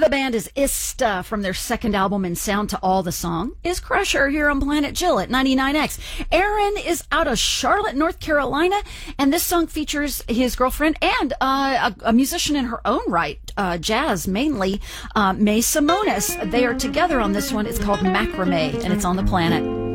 The band is Ista from their second album and Sound to All. The song is Crusher here on Planet Jill at 99X. Aaron is out of Charlotte, North Carolina, and this song features his girlfriend and a musician in her own right, jazz mainly, May Simonis. They are together on this one. It's called Macrame, and it's on the Planet.